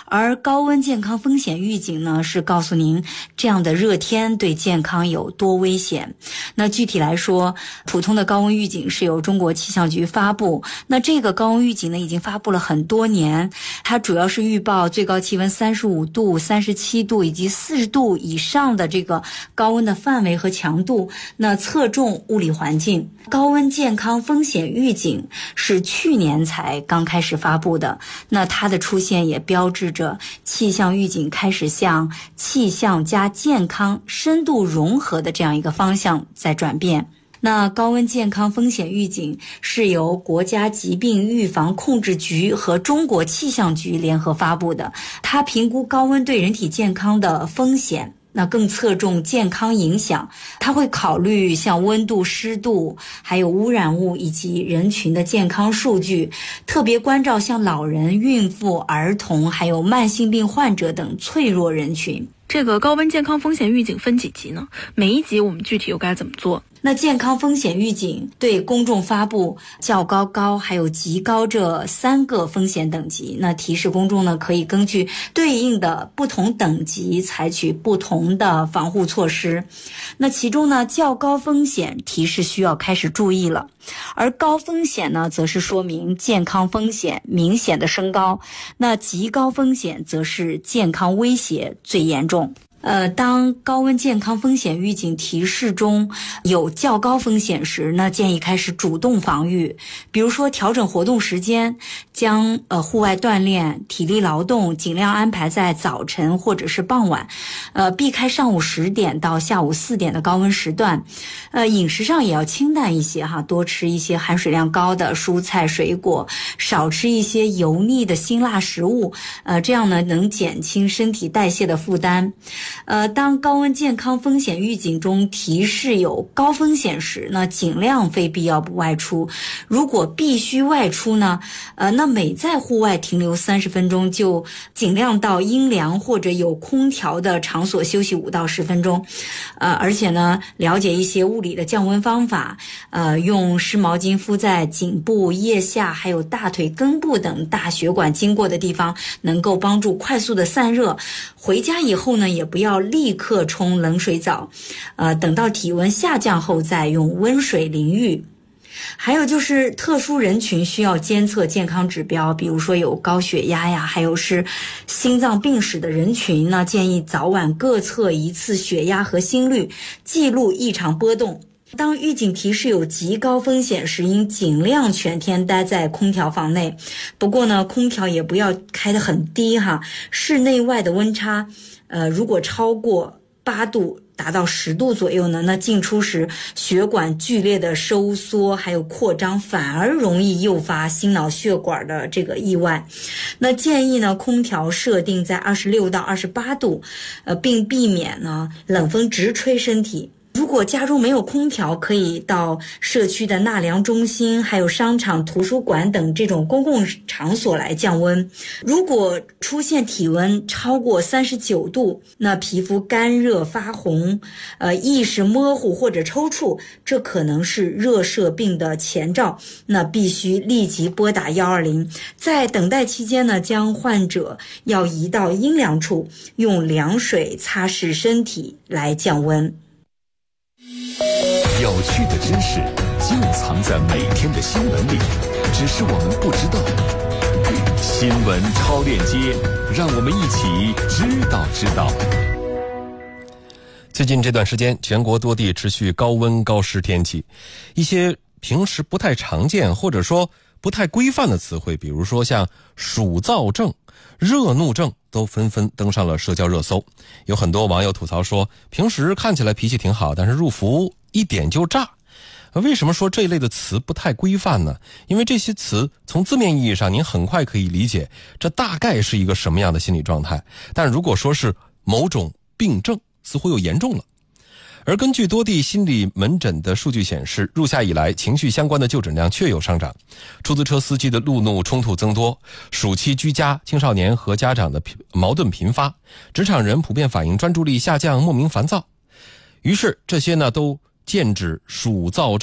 而高温健康风险预警呢，是告诉您这样的热天对健康有多危险。那具体来说，普通的高温预警是由中国气象局发布，那这个高温预警呢已经发布了很多年，它主要是预报最高气温35度、37度以及40度以上的这个高温的范围和强度，那侧重物理环境。高温健康风险预警是去年才刚开始发布的，那它的出现也标志着气象预警开始向气象加健康深度融合的这样一个方向在转变。那高温健康风险预警是由国家疾病预防控制局和中国气象局联合发布的，它评估高温对人体健康的风险，那更侧重健康影响，它会考虑像温度、湿度，还有污染物以及人群的健康数据，特别关照像老人、孕妇、儿童，还有慢性病患者等脆弱人群。 这个高温健康风险预警分几级呢？每一级我们具体又该怎么做？ 那健康风险预警对公众发布较高、高还有极高这3个风险等级，那提示公众呢可以根据对应的不同等级采取不同的防护措施。那其中呢较高风险提示需要开始注意了，而高风险呢则是说明健康风险明显的升高，那极高风险则是健康威胁最严重。当高温健康风险预警提示中有较高风险时，那建议开始主动防御，比如说调整活动时间，将户外锻炼、体力劳动尽量安排在早晨或者是傍晚，避开上午10点到下午4点的高温时段。饮食上也要清淡一些哈，多吃一些含水量高的蔬菜水果，少吃一些油腻的辛辣食物，这样呢能减轻身体代谢的负担。当高温健康风险预警中提示有高风险时，那尽量非必要不外出。如果必须外出呢，那每在户外停留30分钟就尽量到阴凉或者有空调的场所休息5到10分钟。而且呢，了解一些物理的降温方法，用湿毛巾敷在颈部、腋下还有大腿根部等大血管经过的地方，能够帮助快速的散热。回家以后呢，也不要立刻冲冷水澡，等到体温下降后再用温水淋浴。还有就是特殊人群需要监测健康指标，比如说有高血压呀，还有是心脏病史的人群呢，建议早晚各测一次血压和心率，记录异常波动。当预警提示有极高风险时，应尽量全天待在空调房内。不过呢，空调也不要开得很低哈，室内外的温差，如果超过8度达到10度左右呢，那进出时血管剧烈的收缩还有扩张，反而容易诱发心脑血管的这个意外。那建议呢，空调设定在26到28度，并避免呢冷风直吹身体。如果家中没有空调，可以到社区的纳凉中心还有商场、图书馆等这种公共场所来降温。如果出现体温超过39度，那皮肤干热发红，意识模糊或者抽搐，这可能是热射病的前兆，那必须立即拨打120。在等待期间呢，将患者要移到阴凉处，用凉水擦拭身体来降温。 有趣的知识就藏在每天的新闻里，只是我们不知道。新闻超链接，让我们一起知道。 最近这段时间，全国多地持续高温高湿天气，一些平时不太常见或者说不太规范的词汇，比如说像暑燥症、热怒症，都纷纷登上了社交热搜。有很多网友吐槽说，平时看起来脾气挺好，但是入伏一点就炸。为什么说这一类的词不太规范呢？因为这些词从字面意义上您很快可以理解这大概是一个什么样的心理状态，但如果说是某种病症，似乎又严重了。而根据多地心理门诊的数据显示，入夏以来情绪相关的就诊量确有上涨，出租车司机的路怒冲突增多，暑期居家青少年和家长的矛盾频发，职场人普遍反映专注力下降，莫名烦躁。于是这些呢都剑指暑燥症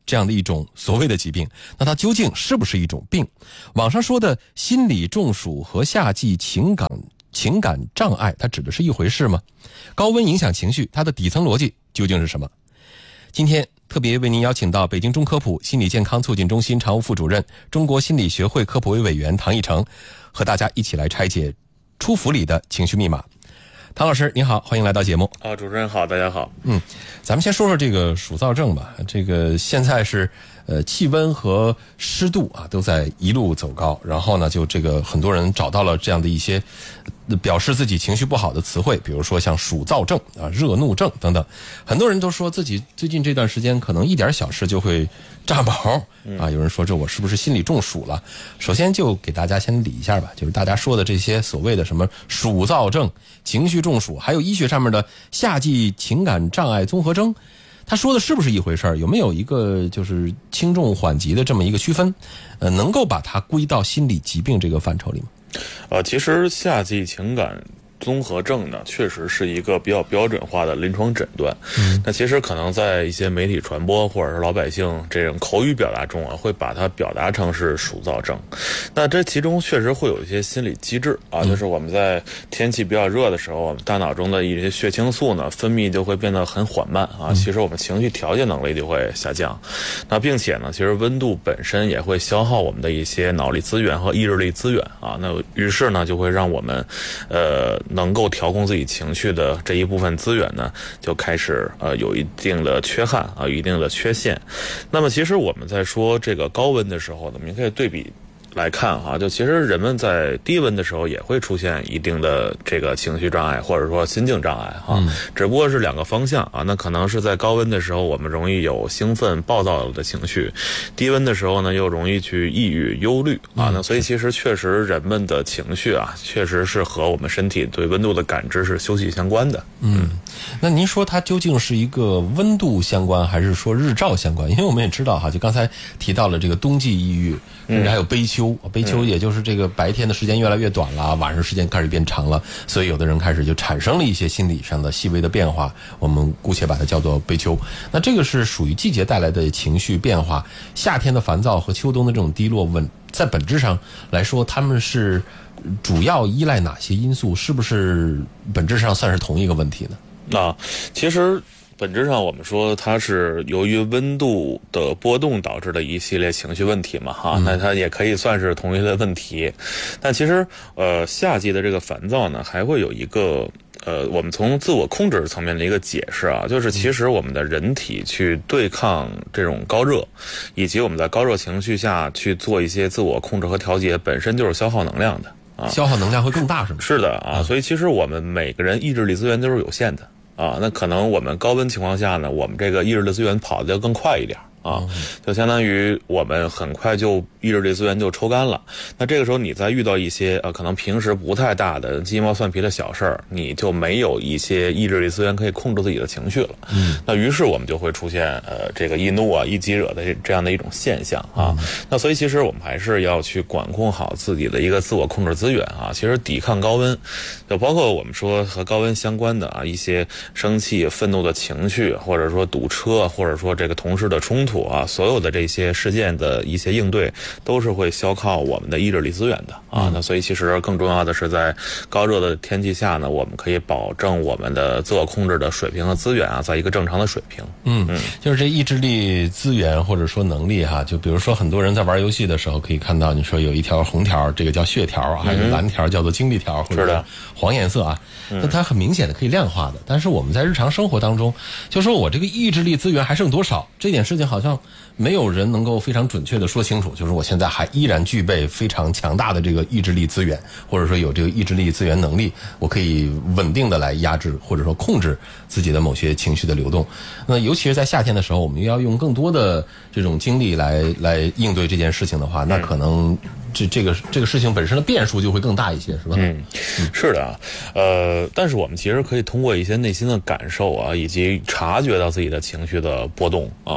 这样的一种所谓的疾病。那它究竟是不是一种病？网上说的心理中暑和夏季情感障碍，它指的是一回事吗？高温影响情绪，它的底层逻辑究竟是什么？今天特别为您邀请到北京中科普心理健康促进中心常务副主任、中国心理学会科普委委员唐义成，和大家一起来拆解出伏里的情绪密码。唐老师您好，欢迎来到节目。 主持人好，大家好。 咱们先说说这个暑燥症吧。这个现在是气温和湿度啊都在一路走高，然后呢就这个很多人找到了这样的一些表示自己情绪不好的词汇，比如说像暑燥症啊、热怒症等等。很多人都说自己最近这段时间可能一点小事就会炸毛啊，有人说这我是不是心理中暑了？首先就给大家先理一下吧，就是大家说的这些所谓的什么暑燥症、情绪中暑，还有医学上面的夏季情感障碍综合征，他说的是不是一回事儿？有没有一个就是轻重缓急的这么一个区分？能够把它归到心理疾病这个范畴里吗？ 其实夏季情感综合症呢，确实是一个比较标准化的临床诊断。那其实可能在一些媒体传播或者是老百姓这种口语表达中啊，会把它表达成是暑燥症。那这其中确实会有一些心理机制啊，就是我们在天气比较热的时候，我们大脑中的一些血清素呢分泌就会变得很缓慢啊，其实我们情绪调节能力就会下降。那并且呢，其实温度本身也会消耗我们的一些脑力资源和意志力资源啊，那于是呢就会让我们能够调控自己情绪的这一部分资源呢，就开始有一定的缺憾啊，有一定的缺陷。那么其实我们在说这个高温的时候呢，我们可以对比来看哈，就其实人们在低温的时候也会出现一定的这个情绪障碍或者说心境障碍哈，只不过是两个方向啊。那可能是在高温的时候，我们容易有兴奋、暴躁的情绪；低温的时候呢，又容易去抑郁、忧虑啊。那所以其实确实人们的情绪啊，确实是和我们身体对温度的感知是休戚相关的。 那您说它究竟是一个温度相关，还是说日照相关？因为我们也知道哈，就刚才提到了这个冬季抑郁，甚至还有悲秋。悲秋也就是这个白天的时间越来越短了，晚上时间开始变长了，所以有的人开始就产生了一些心理上的细微的变化，我们姑且把它叫做悲秋。那这个是属于季节带来的情绪变化，夏天的烦躁和秋冬的这种低落在本质上来说，他们是主要依赖哪些因素？是不是本质上算是同一个问题呢？ 其实本质上我们说它是由于温度的波动导致的一系列情绪问题嘛哈，那它也可以算是同一类问题。但其实夏季的这个烦躁呢，还会有一个我们从自我控制层面的一个解释啊，就是其实我们的人体去对抗这种高热，以及我们在高热情绪下去做一些自我控制和调节，本身就是消耗能量的啊， 消耗能量会更大是吗？ 是的啊，所以其实我们每个人意志力资源都是有限的啊，那可能我们高温情况下呢，我们这个意志力资源跑得要更快一点啊，就相当于我们很快就意志力资源就抽干了。那这个时候你再遇到一些可能平时不太大的鸡毛蒜皮的小事儿，你就没有一些意志力资源可以控制自己的情绪了。那于是我们就会出现这个易怒啊、易激惹的这样的一种现象啊。那所以其实我们还是要去管控好自己的一个自我控制资源啊。其实抵抗高温，就包括我们说和高温相关的啊一些生气、愤怒的情绪，或者说堵车，或者说这个同事的冲突啊，所有的这些事件的一些应对，都是会消耗我们的意志力资源的啊。那所以其实更重要的是，在高热的天气下呢，我们可以保证我们的自我控制的水平和资源啊，在一个正常的水平。 就是这意志力资源或者说能力哈，就比如说很多人在玩游戏的时候，可以看到你说有一条红条，这个叫血条啊，还有蓝条叫做精力条，或者是黄颜色啊，那它很明显的可以量化的。但是我们在日常生活当中，就说我这个意志力资源还剩多少，这点事情好像没有人能够非常准确的说清楚，就是我现在还依然具备非常强大的这个意志力资源，或者说有这个意志力资源能力，我可以稳定的来压制或者说控制自己的某些情绪的流动。那尤其是在夏天的时候，我们要用更多的这种精力来应对这件事情的话，那可能这个事情本身的变数就会更大一些，是吧？ 是的啊，但是我们其实可以通过一些内心的感受啊，以及察觉到自己的情绪的波动啊，来去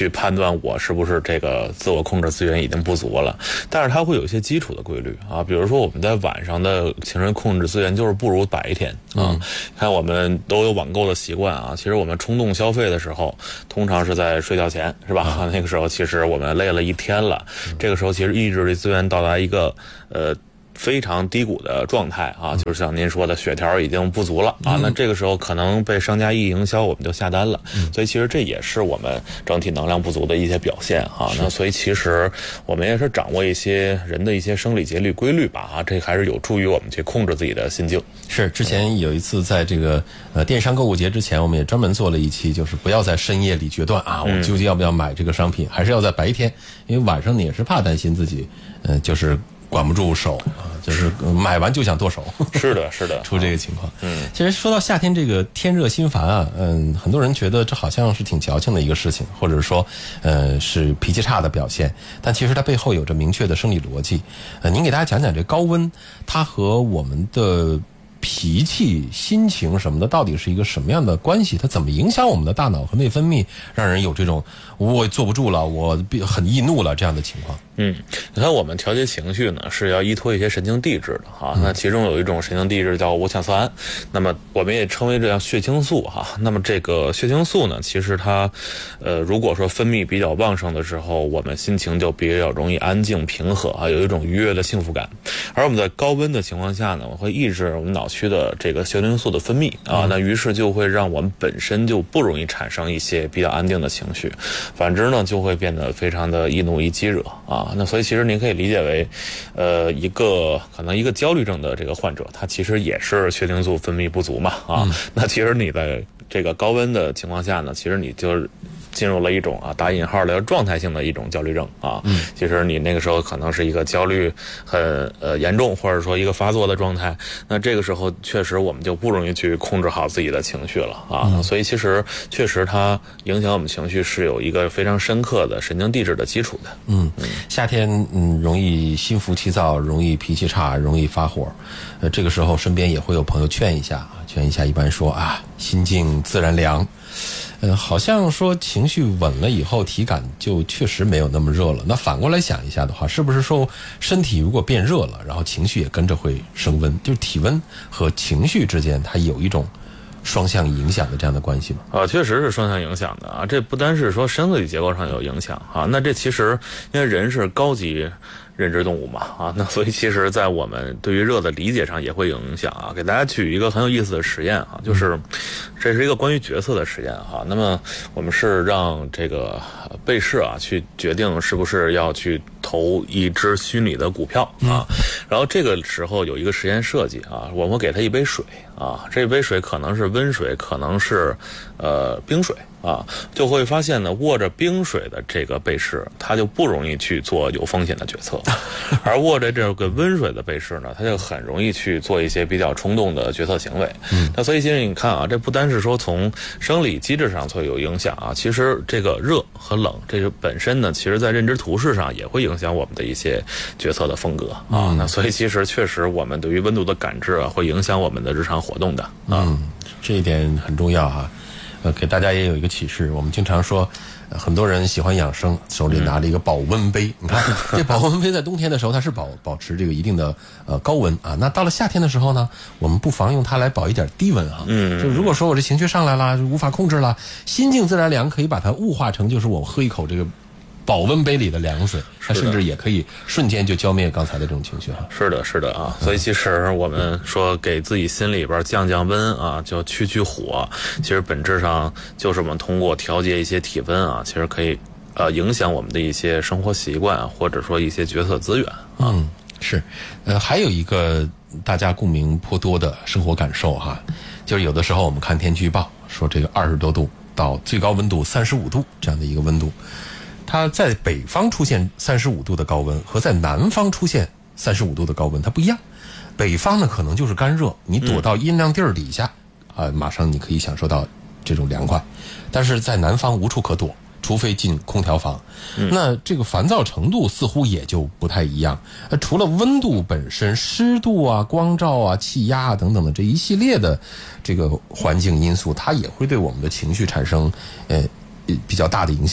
去判断我是不是这个自我控制资源已经不足了。但是它会有一些基础的规律啊，比如说我们在晚上的情绪控制资源就是不如白天啊。看我们都有网购的习惯啊，其实我们冲动消费的时候，通常是在睡觉前，是吧？那个时候其实我们累了一天了，这个时候其实意志力资源到达一个非常低谷的状态啊，就是像您说的血条已经不足了啊，那这个时候可能被商家一营销，我们就下单了，所以其实这也是我们整体能量不足的一些表现啊。那所以其实我们也是掌握一些人的一些生理节律规律吧啊，这还是有助于我们去控制自己的心境。 是，之前有一次在这个电商购物节之前，我们也专门做了一期，就是不要在深夜里决断啊，我究竟要不要买这个商品，还是要在白天，因为晚上你也是怕担心自己就是管不住手啊，就是买完就想剁手。 是的，是的， 出这个情况。其实说到夏天这个天热心烦啊，很多人觉得这好像是挺矫情的一个事情，或者说是脾气差的表现，但其实它背后有着明确的生理逻辑。您给大家讲讲这高温，它和我们的脾气、心情什么的，到底是一个什么样的关系？它怎么影响我们的大脑和内分泌，让人有这种我坐不住了，我很易怒了这样的情况？ 你看我们调节情绪呢，是要依托一些神经递质的哈。那其中有一种神经递质叫五羟色胺，那么我们也称为这叫血清素哈。那么这个血清素呢，其实它如果说分泌比较旺盛的时候，我们心情就比较容易安静平和啊，有一种愉悦的幸福感。而我们在高温的情况下呢，我会抑制我们脑区的这个血清素的分泌啊，那于是就会让我们本身就不容易产生一些比较安定的情绪，反之呢就会变得非常的易怒易激惹啊。那所以其实您可以理解为可能一个焦虑症的这个患者，他其实也是血清素分泌不足嘛啊。那其实你在这个高温的情况下呢，其实你就进入了一种打引号的状态性的一种焦虑症啊。其实你那个时候可能是一个焦虑很严重，或者说一个发作的状态。那这个时候确实我们就不容易去控制好自己的情绪了啊。所以其实确实它影响我们情绪是有一个非常深刻的神经递质的基础的。 夏天容易心浮气躁，容易脾气差，容易发火。这个时候身边也会有朋友劝一下，一般说心静自然凉。好像说情绪稳了以后，体感就确实没有那么热了。那反过来想一下的话，是不是说身体如果变热了，然后情绪也跟着会升温？就是体温和情绪之间，它有一种双向影响的这样的关系吗？ 确实是双向影响的啊。这不单是说生理结构上有影响啊，那这其实因为人是高级认知动物嘛啊，那所以其实在我们对于热的理解上也会有影响啊。给大家举一个很有意思的实验啊，就是这是一个关于决策的实验哈。那么我们是让这个被试去决定是不是要去投一只虚拟的股票啊。然后这个时候有一个实验设计啊，我们给他一杯水啊，这杯水可能是温水，可能是冰水啊，就会发现呢，握着冰水的这个被试，他就不容易去做有风险的决策，而握着这个温水的被试呢，他就很容易去做一些比较冲动的决策行为。那所以其实你看啊，这不单是说从生理机制上会有影响啊，其实这个热和冷这个本身呢，其实在认知图示上也会影响我们的一些决策的风格啊。那所以其实确实我们对于温度的感知会影响我们的日常活动的啊。 这一点很重要哈。给大家也有一个启示，我们经常说很多人喜欢养生，手里拿着一个保温杯。你看这保温杯在冬天的时候它是保持这个一定的高温啊，那到了夏天的时候呢，我们不妨用它来保一点低温啊。就如果说我这情绪上来了，无法控制了，心静自然凉，可以把它物化成就是我喝一口这个保温杯里的凉水，它甚至也可以瞬间就浇灭刚才的这种情绪哈。 是的啊，所以其实我们说给自己心里边降温啊，就去火，其实本质上就是我们通过调节一些体温啊，其实可以影响我们的一些生活习惯，或者说一些决策资源啊。 是，还有一个大家共鸣颇多的生活感受哈，就是有的时候我们看天气预报说这个20多度到最高温度35度这样的一个温度。它在北方出现35度的高温和在南方出现35度的高温它不一样。北方呢可能就是干热，你躲到阴凉地儿底下马上你可以享受到这种凉快，但是在南方无处可躲，除非进空调房。那这个烦躁程度似乎也就不太一样。除了温度本身，湿度啊、光照啊、气压啊等等的这一系列的这个环境因素，它也会对我们的情绪产生比较大的影响嘛。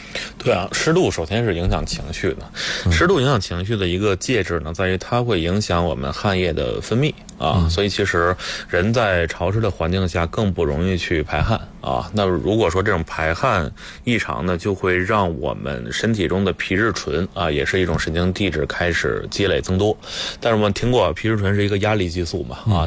对啊，湿度首先是影响情绪的。湿度影响情绪的一个介质呢，在于它会影响我们汗液的分泌啊，所以其实人在潮湿的环境下更不容易去排汗啊。那如果说这种排汗异常呢，就会让我们身体中的皮质醇啊，也是一种神经递质开始积累增多。但是我们听过皮质醇是一个压力激素嘛啊。